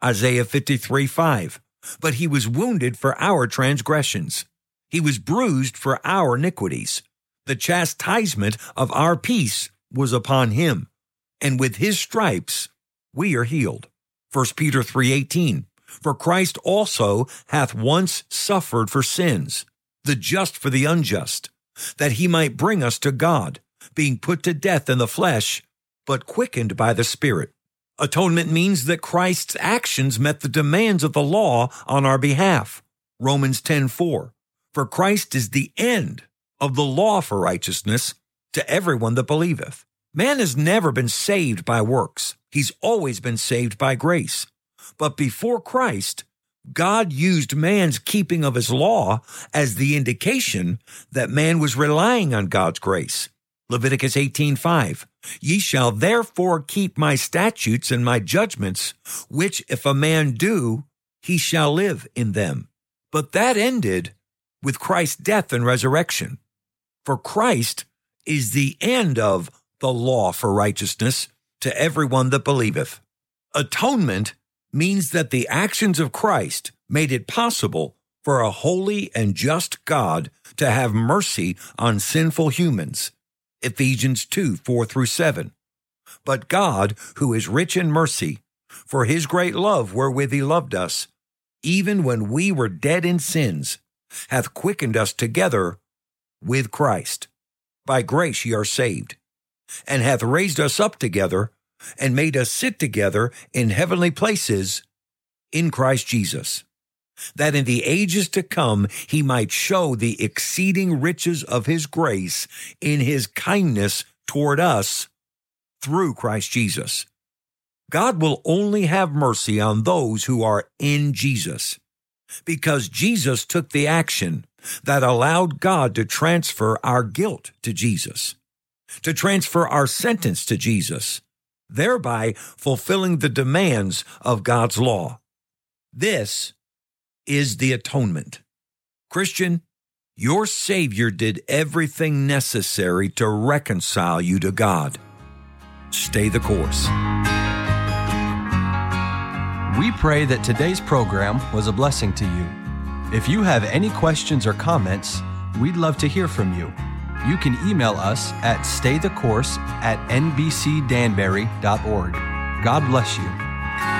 Isaiah 53:5. But he was wounded for our transgressions. He was bruised for our iniquities. The chastisement of our peace was upon him, and with his stripes we are healed. 1 Peter 3:18. For Christ also hath once suffered for sins, the just for the unjust, that he might bring us to God, being put to death in the flesh, but quickened by the Spirit. Atonement means that Christ's actions met the demands of the law on our behalf. Romans 10:4. For Christ is the end of the law for righteousness to everyone that believeth. Man has never been saved by works. He's always been saved by grace. But before Christ, God used man's keeping of his law as the indication that man was relying on God's grace. Leviticus 18:5. Ye shall therefore keep my statutes and my judgments, which if a man do, he shall live in them. But that ended with Christ's death and resurrection. For Christ is the end of the law for righteousness to everyone that believeth. Atonement means that the actions of Christ made it possible for a holy and just God to have mercy on sinful humans. Ephesians 2:4-7. But God, who is rich in mercy, for his great love wherewith he loved us, even when we were dead in sins, hath quickened us together with Christ. By grace ye are saved, and hath raised us up together, and made us sit together in heavenly places in Christ Jesus, that in the ages to come he might show the exceeding riches of his grace in his kindness toward us through Christ Jesus. God will only have mercy on those who are in Jesus, because Jesus took the action that allowed God to transfer our guilt to Jesus, to transfer our sentence to Jesus, thereby fulfilling the demands of God's law. This is the atonement. Christian, your Savior did everything necessary to reconcile you to God. Stay the course. We pray that today's program was a blessing to you. If you have any questions or comments, we'd love to hear from you. You can email us at staythecourse@nbcdanbury.org. God bless you.